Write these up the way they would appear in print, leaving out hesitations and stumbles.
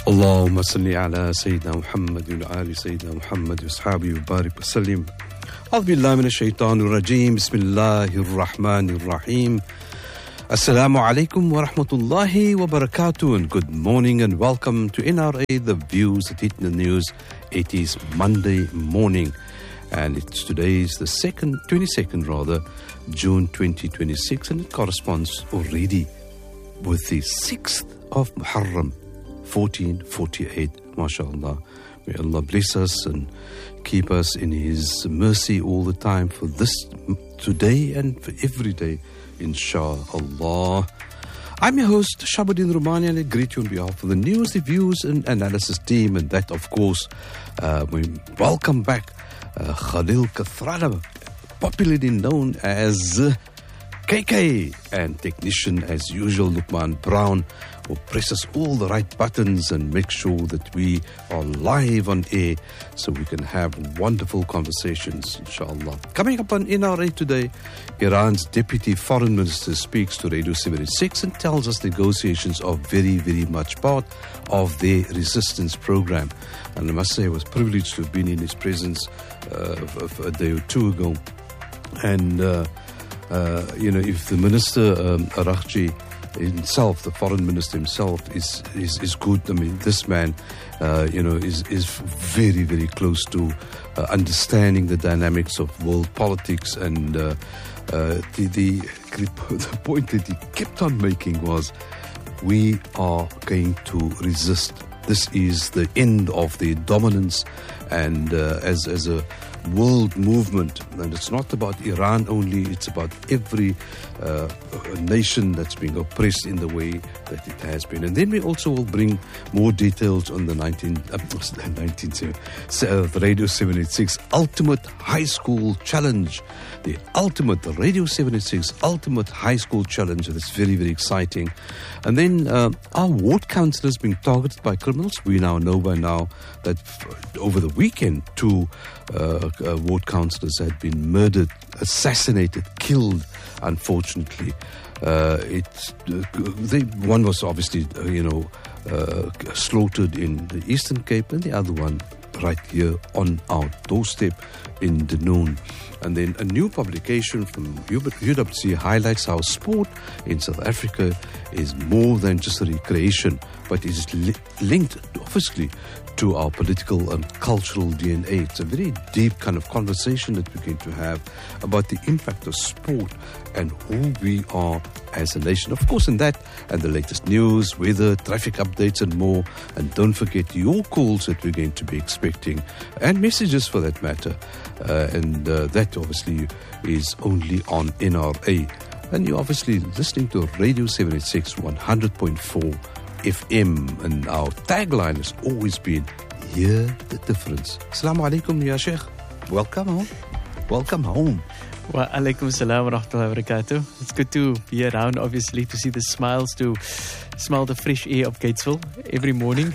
اللهم صل على سيدنا محمد وعلى سيدنا محمد وأصحابه وبارك وسلم. أعوذ بالله من الشيطان الرجيم. بسم الله الرحمن الرحيم. Assalamu alaikum wa rahmatullahi wa barakatuh, and good morning and welcome to NRA, the views that hit the news. It is Monday morning and it's today's the 22nd June 2026, and it corresponds already with the 6th of Muharram 1448. MashaAllah. May Allah bless us and keep us in His mercy all the time for this today and for every day, inshaAllah. I'm your host, Shabuddin Rumani, and I greet you on behalf of the news, the views and analysis team. And that, of course, we welcome back Khalil Kathrala, popularly known as KK, and technician as usual, Luqman Brown, who presses all the right buttons and makes sure that we are live on air so we can have wonderful conversations, inshallah. Coming up on NRA today, Iran's deputy foreign minister speaks to Radio 76 and tells us negotiations are very, very much part of their resistance program. And I must say I was privileged to have been in his presence a day or two ago. And, if the minister, Araghchi, himself, the foreign minister himself, is good. I mean, this man, is very, very close to understanding the dynamics of world politics. And the point that he kept on making was, we are going to resist. This is the end of the dominance, and as a world movement, and it's not about Iran only, it's about every nation that's being oppressed in the way that it has been. And then we also will bring more details on the Radio 786 Ultimate High School Challenge. The Ultimate Radio 786 Ultimate High School Challenge. That's very, very exciting. And then our ward councillors being targeted by criminals. We now know by now that over the weekend, two ward councillors had been murdered, assassinated, killed, unfortunately. One was obviously, slaughtered in the Eastern Cape, and the other one right here on our doorstep in Dunoon. And then a new publication from UWC highlights how sport in South Africa is more than just a recreation, but is linked, obviously, to our political and cultural DNA. It's a very deep kind of conversation that we're going to have about the impact of sport and who we are as a nation. Of course, in that and the latest news, weather, traffic updates and more. And don't forget your calls that we're going to be expecting, and messages for that matter. That obviously is only on NRA. And you're obviously listening to Radio 786 100.4 FM, and our tagline has always been, hear the difference. Assalamu alaikum, ya Sheikh. Welcome home. Welcome home. Wa alaikum salam wa rahmatullahi wa barakatuh. It's good to be around, obviously, to see the smiles, to smell the fresh air of Gatesville every morning.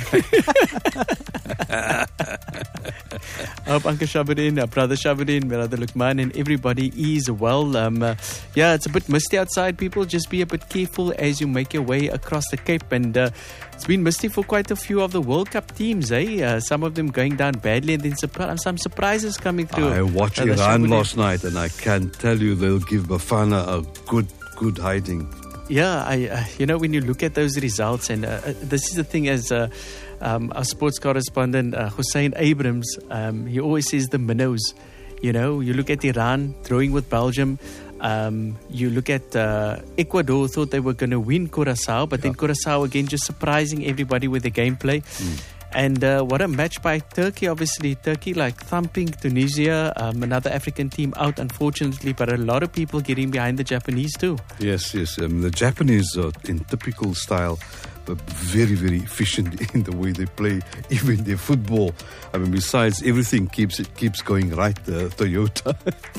I hope Uncle Shabuddin, Brother Shabuddin, Brother Luqman and everybody is well. It's a bit misty outside, people. Just be a bit careful as you make your way across the Cape. And it's been misty for quite a few of the World Cup teams, some of them going down badly, and then some surprises coming through. I watched Iran last night, and I can tell you they'll give Bafana a good hiding. Yeah, when you look at those results, and this is the thing, as our sports correspondent Hussein Abrams, he always says the minnows. You look at Iran throwing with Belgium. You look at Ecuador, thought they were going to win Curacao, but then Curacao again just surprising everybody with the gameplay. And what a match by Turkey, obviously. Turkey thumping Tunisia, another African team out, unfortunately, but a lot of people getting behind the Japanese too. Yes. The Japanese are in typical style, but very, very efficient in the way they play, even their football. I mean, besides everything keeps going right, Toyota.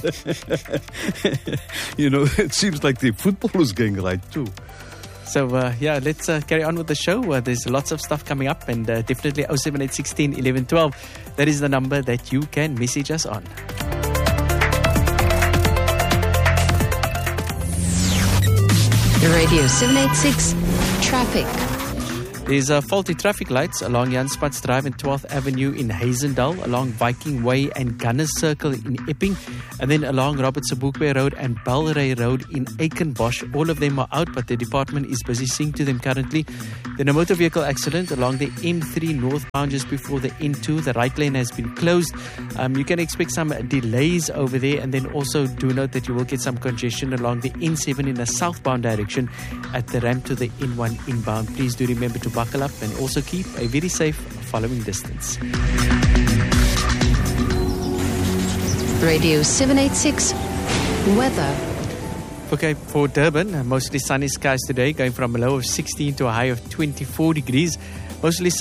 It seems like the football is going right too. So, let's carry on with the show. There's lots of stuff coming up, and definitely 07816 1112. That is the number that you can message us on. Radio 786 Traffic. There's faulty traffic lights along Jan Smuts Drive and 12th Avenue in Hazendal, along Viking Way and Gunners Circle in Epping, and then along Robert Sobukwe Road and Belray Road in Aikenbosch. All of them are out, but the department is busy seeing to them currently. Then a motor vehicle accident along the M3 northbound just before the N2. The right lane has been closed. You can expect some delays over there, and then also do note that you will get some congestion along the N7 in a southbound direction at the ramp to the N1 inbound. Please do remember to buckle up and also keep a very safe following distance. Radio 786 weather. Okay, for Durban, mostly sunny skies today, going from a low of 16 to a high of 24 degrees. Mostly